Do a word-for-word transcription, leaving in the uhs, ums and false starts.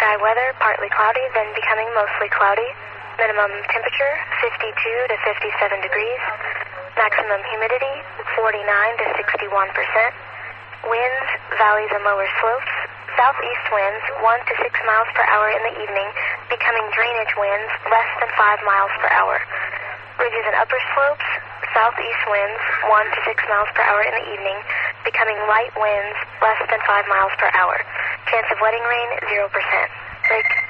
sky weather, partly cloudy, then becoming mostly cloudy. Minimum temperature, fifty-two to fifty-seven degrees. Maximum humidity, forty-nine to sixty-one percent. Winds, valleys and lower slopes. Southeast winds, one to six miles per hour in the evening, becoming drainage winds, less than five miles per hour. Ridges and upper slopes, southeast winds, one to six miles per hour in the evening, becoming light winds, less than five miles per hour. Chance of letting rain, zero percent. Lake